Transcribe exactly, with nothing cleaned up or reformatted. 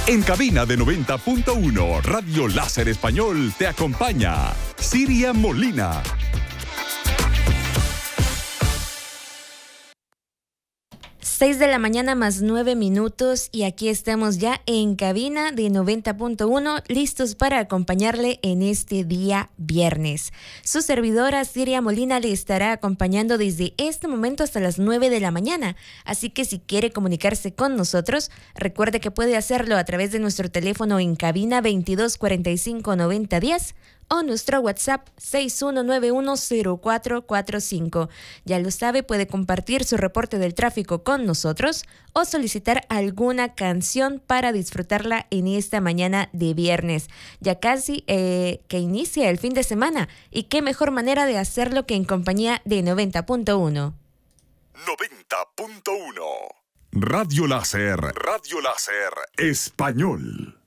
En cabina de noventa punto uno, Radio Láser Español te acompaña Siria Molina. seis de la mañana más nueve minutos y aquí estamos ya en cabina de noventa punto uno, listos para acompañarle en este día viernes. Su servidora Siria Molina le estará acompañando desde este momento hasta las nueve de la mañana, así que si quiere comunicarse con nosotros, recuerde que puede hacerlo a través de nuestro teléfono en cabina veintidós cuarenta y cinco noventa diez o nuestro WhatsApp seis uno nueve uno cero cuatro cuatro cinco. Ya lo sabe, puede compartir su reporte del tráfico con nosotros o solicitar alguna canción para disfrutarla en esta mañana de viernes. Ya casi eh, que inicia el fin de semana y qué mejor manera de hacerlo que en compañía de noventa punto uno. noventa punto uno. Radio Láser, Radio Láser Español.